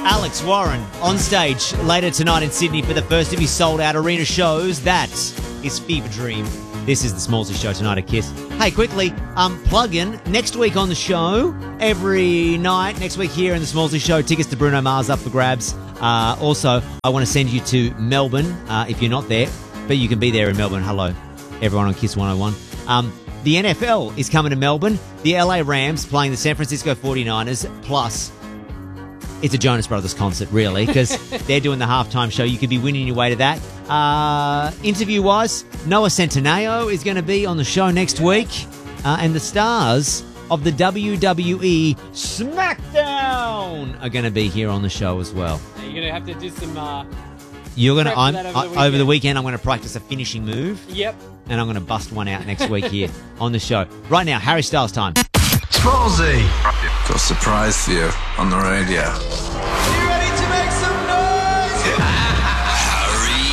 Alex Warren on stage later tonight in Sydney for the first of his sold-out arena shows. That is Fever Dream. This is the Smallsy Show tonight at Kiss. Hey, quickly, plug in next week on the show, every night, next week here in the Smallsy Show, tickets to Bruno Mars up for grabs. Also, I want to send you to Melbourne if you're not there, but you can be there in Melbourne. Hello, everyone on Kiss 101. The NFL is coming to Melbourne. The LA Rams playing the San Francisco 49ers, plus it's a Jonas Brothers concert, really, because they're doing the halftime show. You could be winning your way to that. Interview-wise, Noah Centineo is going to be on the show next week, and the stars of the WWE SmackDown are going to be here on the show as well. You're going to have to do some... You're going to over the weekend. I'm going to practice a finishing move. Yep. And I'm going to bust one out next week here on the show. Right now, Harry Styles time. Smallsy! Got a surprise for you on the radio. Are you ready to make some noise? Harry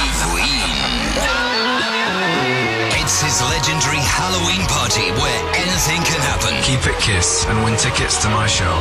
Ween. It's his legendary Halloween party where anything can happen. Keep it Kiss and win tickets to my show.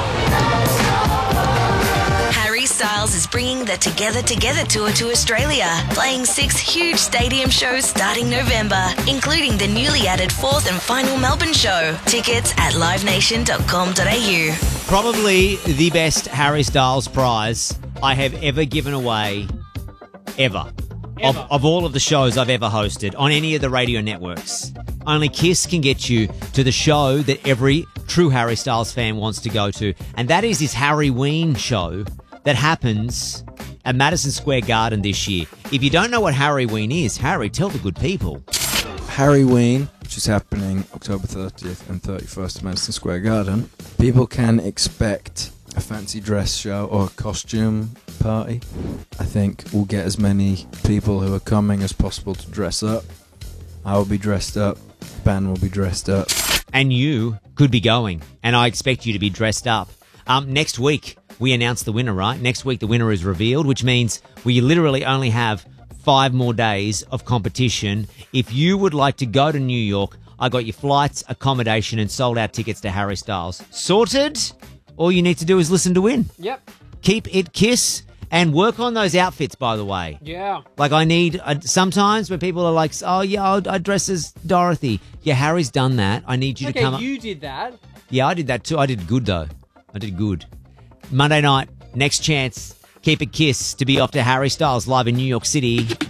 Harry Styles is bringing the Together tour to Australia, playing 6 huge stadium shows starting November, including the newly added 4th and final Melbourne show. Tickets at livenation.com.au. Probably the best Harry Styles prize I have ever given away, ever. Of all of the shows I've ever hosted on any of the radio networks. Only Kiss can get you to the show that every true Harry Styles fan wants to go to, and that is his Harry Ween show that happens at Madison Square Garden this year. If you don't know what Harry Ween is, Harry, tell the good people. Harry Ween, which is happening October 30th and 31st at Madison Square Garden, people can expect a fancy dress show or a costume party. I think we'll get as many people who are coming as possible to dress up. I will be dressed up. The band will be dressed up. And you could be going, and I expect you to be dressed up. Next week, we announce the winner, right? Next week, the winner is revealed, which means we literally only have 5 more days of competition. If you would like to go to New York, I got your flights, accommodation, and sold-out tickets to Harry Styles. Sorted? All you need to do is listen to win. Yep. Keep it Kiss, and work on those outfits, by the way. Yeah. Like, I need... sometimes when people are like, oh, yeah, I dress as Dorothy. Yeah, Harry's done that. I need you to come up... Okay, you did that. Yeah, I did that too. I did good, though. I did good. Monday night, next chance, keep it Kiss to be off to Harry Styles live in New York City.